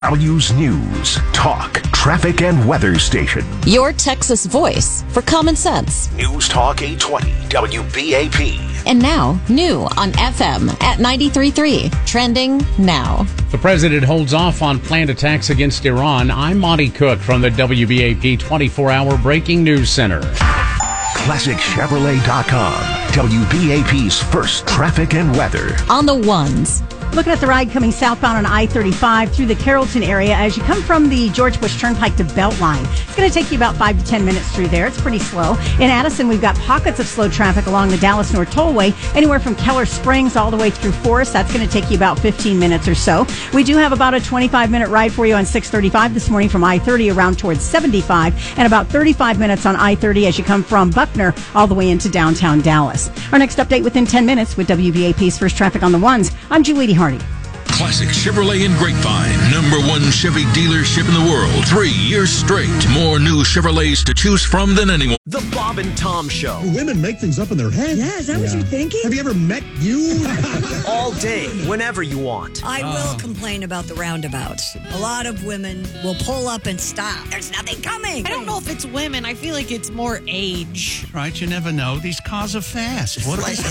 DFW's news, talk, traffic, and weather station. Your Texas voice for common sense. News Talk 820 WBAP. And now, new on FM at 93.3. Trending now. The president holds off on planned attacks against Iran. I'm Monty Cook from the WBAP 24-hour Breaking News Center. ClassicChevrolet.com. WBAP's first traffic and weather. On the ones. Looking at the ride coming southbound on I-35 through the Carrollton area as you come from the George Bush Turnpike to Beltline. It's going to take you about 5 to 10 minutes through there. It's pretty slow. In Addison, we've got pockets of slow traffic along the Dallas North Tollway, anywhere from Keller Springs all the way through Forest. That's going to take you about 15 minutes or so. We do have about a 25-minute ride for you on 635 this morning from I-30 around towards 75, and about 35 minutes on I-30 as you come from Buckner all the way into downtown Dallas. Our next update within 10 minutes with WBAP's First Traffic on the Ones. I'm Julie Hardy. Classic Chevrolet in Grapevine, #1 Chevy dealership in the world. 3 years straight. More new Chevrolets to choose from than anyone. The Bob and Tom Show. Women make things up in their head. Yeah, is that what you're thinking? Have you ever met you? All day, whenever you want. I will complain about the roundabouts. A lot of women will pull up and stop. There's nothing coming. I don't know if it's women. I feel like it's more age. Right, you never know. These cars are fast. What They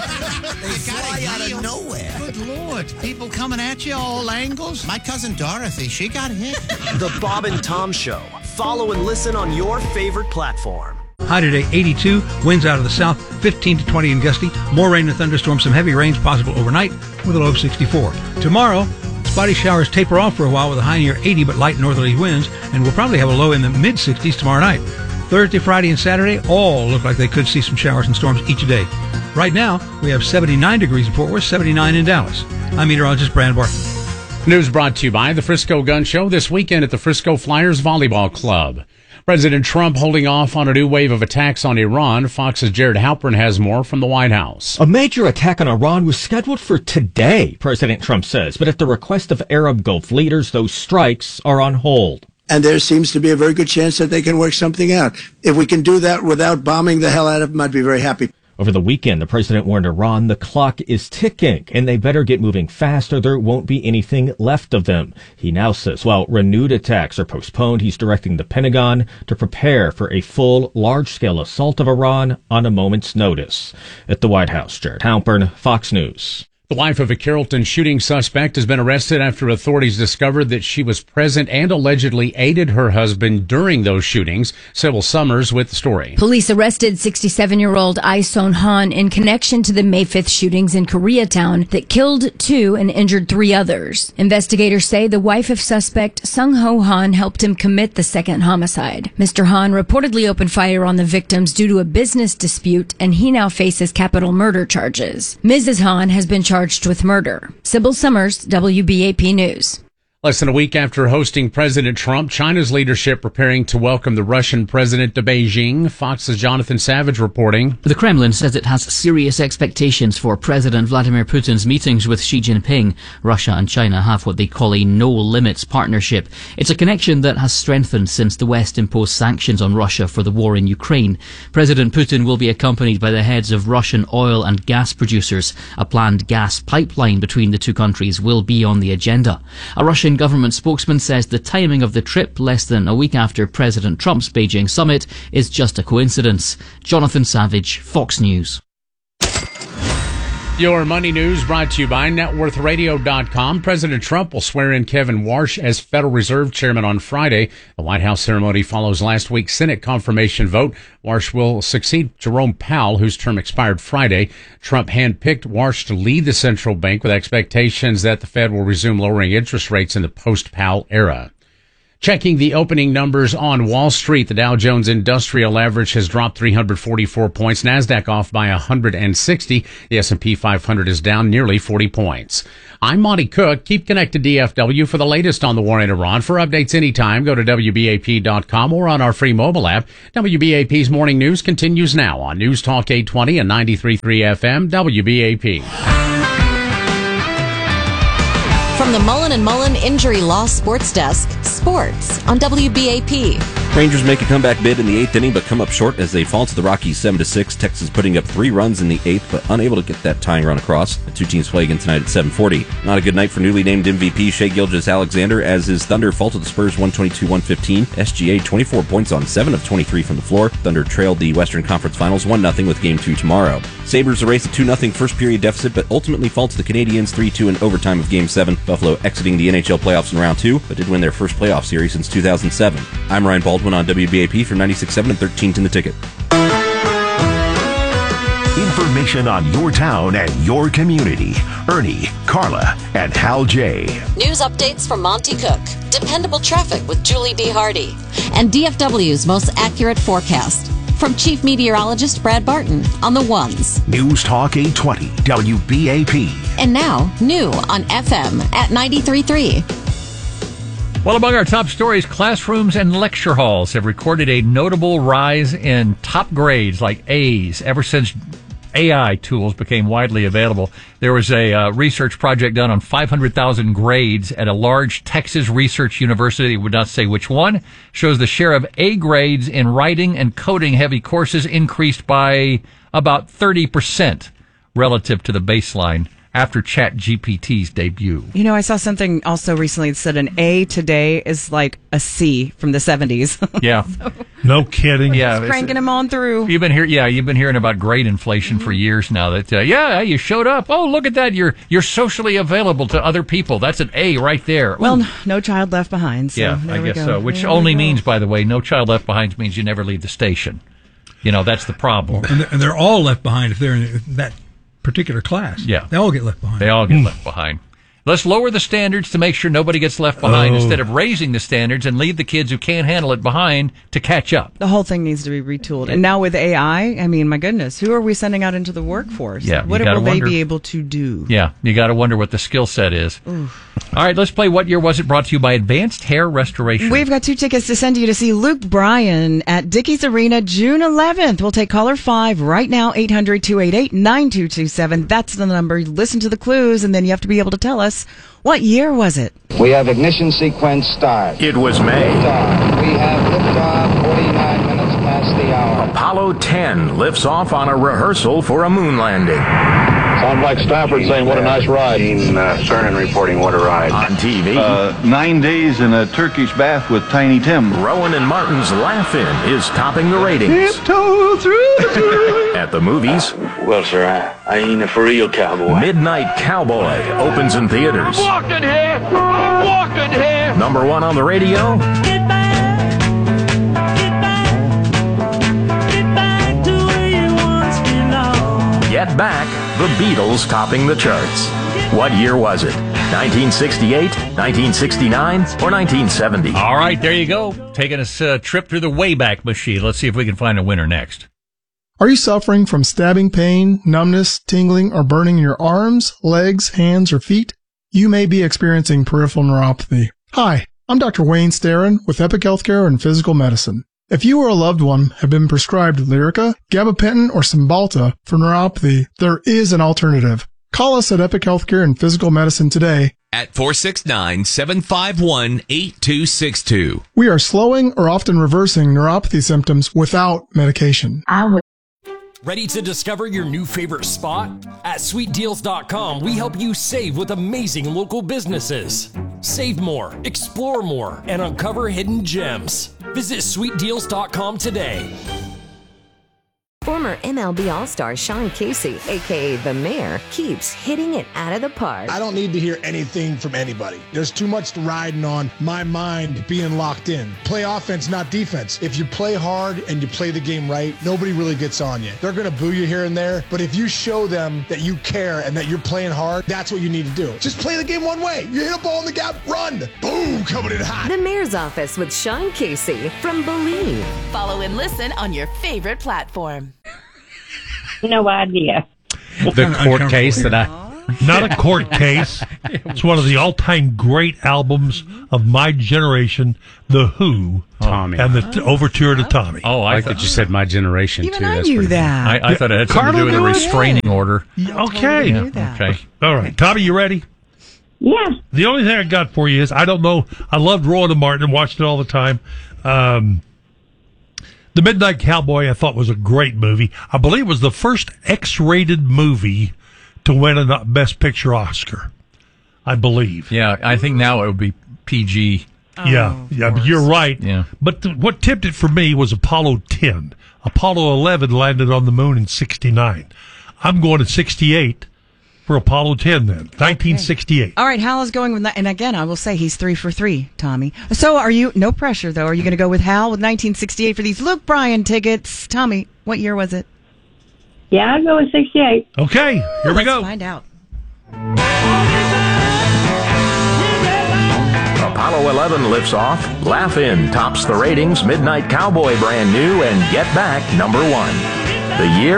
fly out of nowhere. Good Lord. People coming at you all angles. My cousin Dorothy, she got hit. The Bob and Tom Show. Follow and listen on your favorite platform. High today, 82. Winds out of the south, 15 to 20 and gusty. More rain and thunderstorms, some heavy rains possible overnight with a low of 64. Tomorrow, spotty showers taper off for a while with a high near 80 but light northerly winds, and we'll probably have a low in the mid-60s tomorrow night. Thursday, Friday, and Saturday all look like they could see some showers and storms each day. Right now, we have 79 degrees in Fort Worth, 79 in Dallas. I'm meteorologist Brad Barton. News brought to you by the Frisco Gun Show this weekend at the Frisco Flyers Volleyball Club. President Trump holding off on a new wave of attacks on Iran. Fox's Jared Halpern has more from the White House. A major attack on Iran was scheduled for today, President Trump says, but at the request of Arab Gulf leaders, those strikes are on hold. And there seems to be a very good chance that they can work something out. If we can do that without bombing the hell out of them, I'd be very happy. Over the weekend, the president warned Iran the clock is ticking and they better get moving fast or there won't be anything left of them. He now says while renewed attacks are postponed, he's directing the Pentagon to prepare for a full, large-scale assault of Iran on a moment's notice. At the White House, Jared Halpern, Fox News. The wife of a Carrollton shooting suspect has been arrested after authorities discovered that she was present and allegedly aided her husband during those shootings. Sybil Summers with the story. Police arrested 67-year-old Ai Son Han in connection to the May 5th shootings in Koreatown that killed 2 and injured 3 others. Investigators say the wife of suspect Sung Ho Han helped him commit the second homicide. Mr. Han reportedly opened fire on the victims due to a business dispute, and he now faces capital murder charges. Mrs. Han has been charged with murder. Sybil Summers, WBAP News. Less than a week after hosting President Trump, China's leadership preparing to welcome the Russian president to Beijing. Fox's Jonathan Savage reporting. The Kremlin says it has serious expectations for President Vladimir Putin's meetings with Xi Jinping. Russia and China have what they call a no-limits partnership. It's a connection that has strengthened since the West imposed sanctions on Russia for the war in Ukraine. President Putin will be accompanied by the heads of Russian oil and gas producers. A planned gas pipeline between the two countries will be on the agenda. A Russian government spokesman says the timing of the trip, less than a week after President Trump's Beijing summit, is just a coincidence. Jonathan Savage, Fox News. Your money news brought to you by NetWorthRadio.com. President Trump will swear in Kevin Warsh as Federal Reserve Chairman on Friday. The White House ceremony follows last week's Senate confirmation vote. Warsh will succeed Jerome Powell, whose term expired Friday. Trump handpicked Warsh to lead the central bank with expectations that the Fed will resume lowering interest rates in the post-Powell era. Checking the opening numbers on Wall Street, the Dow Jones Industrial Average has dropped 344 points. NASDAQ off by 160. The S&P 500 is down nearly 40 points. I'm Monty Cook. Keep connected to DFW for the latest on the war in Iran. For updates anytime, go to WBAP.com or on our free mobile app. WBAP's Morning News continues now on News Talk 820 and 93.3 FM, WBAP. From the Mullen & Mullen Injury Law Sports Desk, sports on WBAP. Rangers make a comeback bid in the 8th inning, but come up short as they fall to the Rockies 7-6. Texas putting up 3 runs in the 8th, but unable to get that tying run across. The two teams play again tonight at 7:40. Not a good night for newly named MVP Shai Gilgeous-Alexander as his Thunder fall to the Spurs 122-115. SGA 24 points on 7 of 23 from the floor. Thunder trailed the Western Conference Finals 1-0 with Game 2 tomorrow. Sabres erase a 2-0 first period deficit, but ultimately fall to the Canadiens 3-2 in overtime of Game 7. Buffalo exiting the NHL playoffs in round 2, but did win their first playoff series since 2007. I'm Ryan Baldwin on WBAP for 96.7 and 13th in the Ticket. Information on your town and your community. Ernie, Carla, and Hal J. News updates from Monty Cook. Dependable traffic with Julie D. Hardy. And DFW's most accurate forecast. From Chief Meteorologist Brad Barton on the ones. News Talk 820 WBAP. And now, new on FM at 93.3. Well, among our top stories, classrooms and lecture halls have recorded a notable rise in top grades like A's ever since AI tools became widely available. There was a research project done on 500,000 grades at a large Texas research university, would not say which one, shows the share of A grades in writing and coding heavy courses increased by about 30% relative to the baseline after ChatGPT's debut. You know, I saw something also recently that said an A today is like a C from the 70s. Yeah. No kidding. Yeah, just cranking them on through. You've been hearing about grade inflation for years now. That you showed up. Oh, look at that. You're socially available to other people. That's an A right there. Well, no child left behind. So I guess so. Which only means, by the way, no child left behind means you never leave the station. You know, that's the problem. And they're all left behind if they're in that particular class. Yeah. They all get left behind. They all get left behind. Let's lower the standards to make sure nobody gets left behind instead of raising the standards and leave the kids who can't handle it behind to catch up. The whole thing needs to be retooled. And now with AI, I mean, my goodness, who are we sending out into the workforce? Yeah, what will they be able to do? Yeah, you got to wonder what the skill set is. Oof. All right, let's play What Year Was It, brought to you by Advanced Hair Restoration. We've got 2 tickets to send you to see Luke Bryan at Dickies Arena June 11th. We'll take caller 5 right now, 800-288-9227. That's the number. Listen to the clues, and then you have to be able to tell us, what year was it? We have ignition sequence start. It was May. Liftoff. We have liftoff 49 minutes past the hour. Apollo 10 lifts off on a rehearsal for a moon landing. Sounds like Stafford saying, what a nice ride. Cernan reporting, what a ride. On TV. 9 days in a Turkish bath with Tiny Tim. Rowan and Martin's Laugh-In is topping the ratings. Tiptoe through the tulips. At the movies. Well, sir, I ain't a for real cowboy. Midnight Cowboy opens in theaters. Walking here. Walking here. Number 1 on the radio. Get back. Get back. Get back to where you once belonged. Get Back, the Beatles topping the charts. What year was it? 1968, 1969, or 1970? All right, there you go. Taking us a trip through the Wayback Machine. Let's see if we can find a winner next. Are you suffering from stabbing pain, numbness, tingling, or burning in your arms, legs, hands, or feet? You may be experiencing peripheral neuropathy. Hi, I'm Dr. Wayne Starrin with Epic Healthcare and Physical Medicine. If you or a loved one have been prescribed Lyrica, gabapentin, or Cymbalta for neuropathy, there is an alternative. Call us at Epic Healthcare and Physical Medicine today at 469-751-8262. We are slowing or often reversing neuropathy symptoms without medication. Ready to discover your new favorite spot? At sweetdeals.com, we help you save with amazing local businesses. Save more, explore more, and uncover hidden gems. Visit sweetdeals.com today. Former MLB All-Star Sean Casey, a.k.a. The Mayor, keeps hitting it out of the park. I don't need to hear anything from anybody. There's too much riding on my mind being locked in. Play offense, not defense. If you play hard and you play the game right, nobody really gets on you. They're going to boo you here and there, but if you show them that you care and that you're playing hard, that's what you need to do. Just play the game one way. You hit a ball in the gap, run. Boom, coming in hot. The Mayor's Office with Sean Casey from Believe. Follow and listen on your favorite platform. No idea. The court case that Not a court case. It's one of the all-time great albums of my generation, The Who, Tommy, and the Overture to Tommy. Oh, I thought you said my generation Even too. I That's knew pretty that. I thought it had something to do with a restraining order. Okay. Okay. All right. Tommy, you ready? Yeah. The only thing I got for you is, I don't know, I loved Rowan and Martin and watched it all the time. The Midnight Cowboy, I thought, was a great movie. I believe it was the first X-rated movie to win a Best Picture Oscar. I believe. Yeah, I think now it would be PG. Yeah, but you're right. Yeah. But what tipped it for me was Apollo 10. Apollo 11 landed on the moon in 69. I'm going to 68 for Apollo 10 then, 1968. All right, Hal is going with that. And again, I will say he's 3 for 3, Tommy. So are you, no pressure though, are you going to go with Hal with 1968 for these Luke Bryan tickets? Tommy, what year was it? Yeah, I'll go with 68. Okay, here we go. Let's find out. Apollo 11 lifts off, Laugh In tops the ratings, Midnight Cowboy brand new, and Get Back number 1. The year?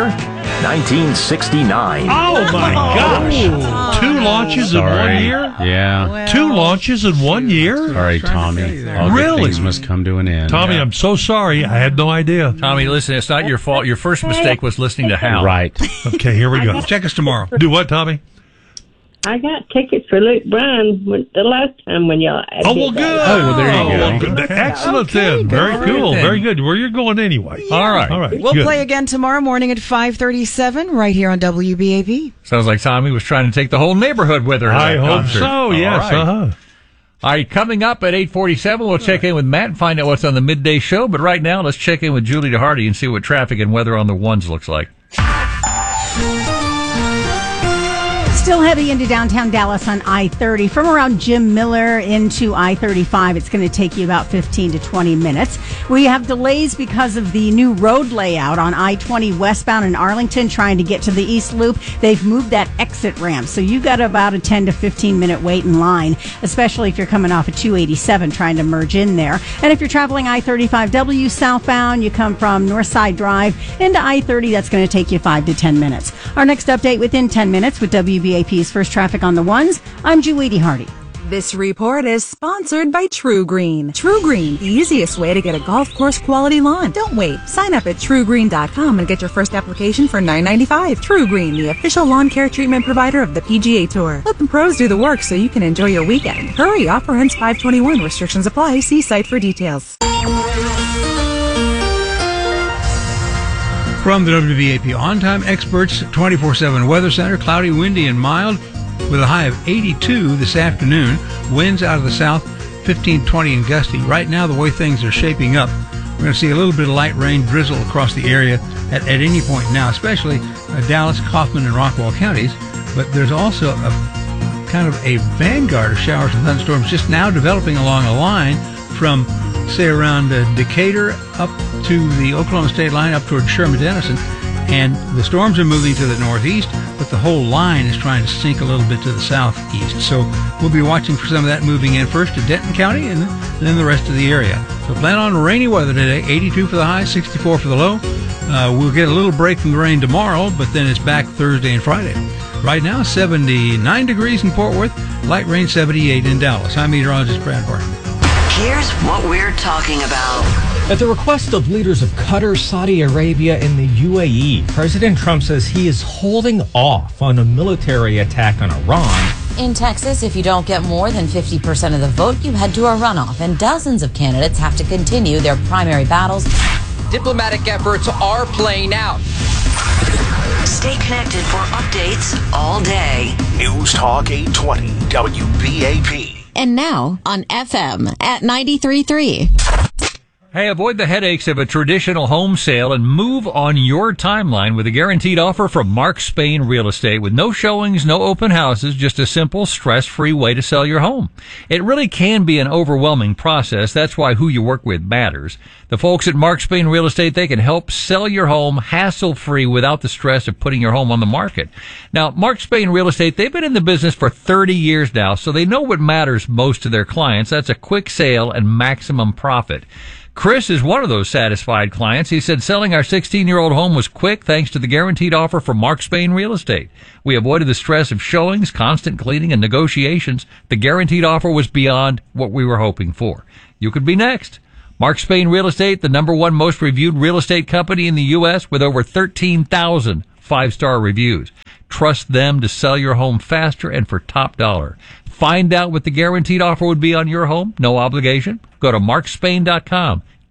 1969. Oh my gosh! 2 launches in 1 year? Yeah. 2 launches in 1 year? Sorry, Tommy. All good Really? things must come to an end. Tommy, I'm so sorry. I had no idea. Tommy, listen, it's not your fault. Your first mistake was listening to Hal. Right. Okay, here we go. Check us tomorrow. Do what, Tommy? I got tickets for Luke Bryan the last time when y'all. Oh, well, good. Oh, well, there you go. Well, excellent then. Very cool. Very good. Where you're going anyway. All right. All right. We'll good. play again tomorrow morning at 5:37 right here on WBAP. Sounds like Tommy was trying to take the whole neighborhood with her. at I that hope concert. so, yes. All right. Uh-huh. All right, coming up at 8:47, we'll check in with Matt and find out what's on the midday show. But right now, let's check in with Julie DeHardy and see what traffic and weather on the ones looks like. Still heavy into downtown Dallas on I-30. From around Jim Miller into I-35, it's going to take you about 15 to 20 minutes. We have delays because of the new road layout on I-20 westbound in Arlington trying to get to the East Loop. They've moved that exit ramp, so you've got about a 10 to 15 minute wait in line, especially if you're coming off of 287 trying to merge in there. And if you're traveling I-35W southbound, you come from Northside Drive into I-30, that's going to take you 5 to 10 minutes. Our next update within 10 minutes with WBAP's First Traffic on the Ones. I'm Julie Hardy. This report is sponsored by True Green. True Green, the easiest way to get a golf course quality lawn. Don't wait. Sign up at truegreen.com and get your first application for $9.95. True Green, the official lawn care treatment provider of the PGA Tour. Let the pros do the work so you can enjoy your weekend. Hurry, offer ends 5/21. Restrictions apply. See site for details. From the WBAP On-Time Experts 24/7 Weather Center, cloudy, windy, and mild with a high of 82 this afternoon. Winds out of the south, 15, 20, and gusty. Right now, the way things are shaping up, we're going to see a little bit of light rain drizzle across the area at any point now, especially Dallas, Kaufman, and Rockwall counties. But there's also a kind of a vanguard of showers and thunderstorms just now developing along a line from, say, around Decatur up to the Oklahoma state line up toward Sherman-Denison. And the storms are moving to the northeast, but the whole line is trying to sink a little bit to the southeast. So we'll be watching for some of that moving in first to Denton County and then the rest of the area. So plan on rainy weather today, 82 for the high, 64 for the low. We'll get a little break from the rain tomorrow, but then it's back Thursday and Friday. Right now, 79 degrees in Fort Worth, light rain 78 in Dallas. I'm meteorologist Brad Barton. Here's what we're talking about. At the request of leaders of Qatar, Saudi Arabia, and the UAE, President Trump says he is holding off on a military attack on Iran. In Texas, if you don't get more than 50% of the vote, you head to a runoff, and dozens of candidates have to continue their primary battles. Diplomatic efforts are playing out. Stay connected for updates all day. News Talk 820 WBAP. And now on FM at 93.3. Hey, avoid the headaches of a traditional home sale and move on your timeline with a guaranteed offer from Mark Spain Real Estate with no showings, no open houses, just a simple, stress-free way to sell your home. It really can be an overwhelming process. That's why who you work with matters. The folks at Mark Spain Real Estate, they can help sell your home hassle-free without the stress of putting your home on the market. Now, Mark Spain Real Estate, they've been in the business for 30 years now, so they know what matters most to their clients. That's a quick sale and maximum profit. Chris is one of those satisfied clients. He said selling our 16-year-old home was quick thanks to the guaranteed offer from Mark Spain Real Estate. We avoided the stress of showings, constant cleaning, and negotiations. The guaranteed offer was beyond what we were hoping for. You could be next. Mark Spain Real Estate, the #1 most reviewed real estate company in the U.S. with over 13,000 5-star reviews. Trust them to sell your home faster and for top dollar. Find out what the guaranteed offer would be on your home. No obligation. Go to markspain.com.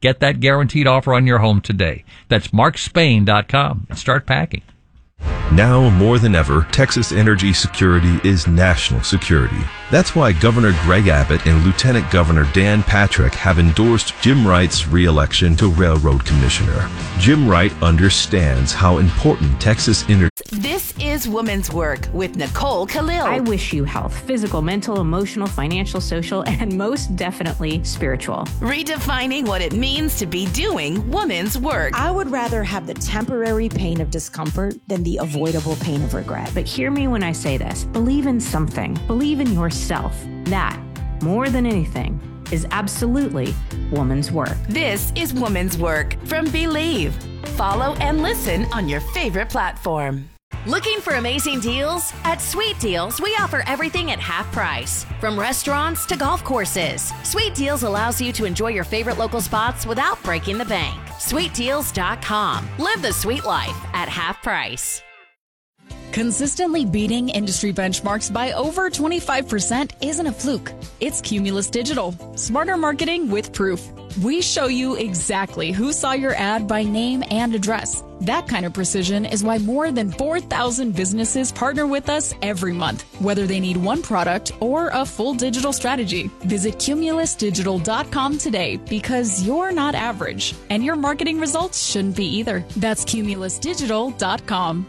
Get that guaranteed offer on your home today. That's markspain.com and start packing. Now more than ever, Texas energy security is national security. That's why Governor Greg Abbott and Lieutenant Governor Dan Patrick have endorsed Jim Wright's re-election to Railroad Commissioner. Jim Wright understands how important Texas energy. This is Woman's Work with Nicole Khalil. I wish you health, physical, mental, emotional, financial, social, and most definitely spiritual. Redefining what it means to be doing woman's work. I would rather have the temporary pain of discomfort than the avoidable pain of regret. But hear me when I say this. Believe in something. Believe in yourself. That, more than anything, is absolutely woman's work. This is Woman's Work from Believe. Follow and listen on your favorite platform. Looking for amazing deals? At Sweet Deals, we offer everything at half price. From restaurants to golf courses, Sweet Deals allows you to enjoy your favorite local spots without breaking the bank. SweetDeals.com. Live the sweet life at half price. Consistently beating industry benchmarks by over 25% isn't a fluke. It's Cumulus Digital. Smarter marketing with proof. We show you exactly who saw your ad by name and address. That kind of precision is why more than 4,000 businesses partner with us every month, whether they need one product or a full digital strategy. Visit cumulusdigital.com today because you're not average, and your marketing results shouldn't be either. That's cumulusdigital.com.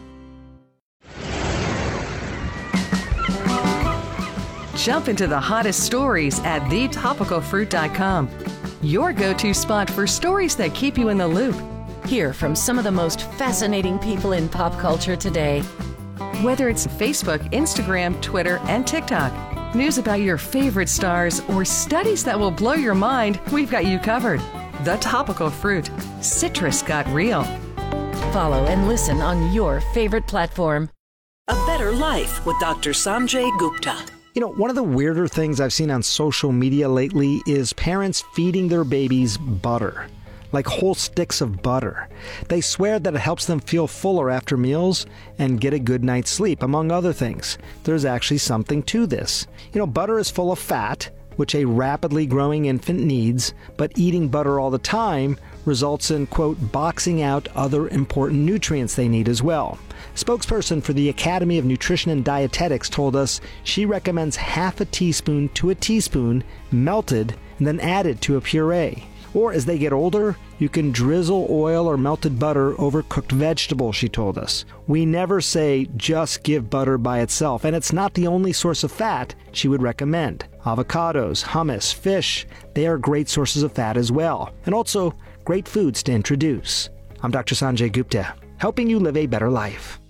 Jump into the hottest stories at thetopicalfruit.com. Your go-to spot for stories that keep you in the loop. Hear from some of the most fascinating people in pop culture today. Whether it's Facebook, Instagram, Twitter, and TikTok, news about your favorite stars, or studies that will blow your mind, we've got you covered. The Topical Fruit. Citrus got real. Follow and listen on your favorite platform. A Better Life with Dr. Sanjay Gupta. You know, one of the weirder things I've seen on social media lately is parents feeding their babies butter, like whole sticks of butter. They swear that it helps them feel fuller after meals and get a good night's sleep, among other things. There's actually something to this. You know, butter is full of fat, which a rapidly growing infant needs, but eating butter all the time results in, quote, boxing out other important nutrients they need as well. Spokesperson for the Academy of Nutrition and Dietetics told us she recommends half a teaspoon to a teaspoon melted and then added to a puree. Or as they get older, you can drizzle oil or melted butter over cooked vegetables, she told us. We never say just give butter by itself, and it's not the only source of fat she would recommend. Avocados, hummus, fish, they are great sources of fat as well, and also great foods to introduce. I'm Dr. Sanjay Gupta, helping you live a better life.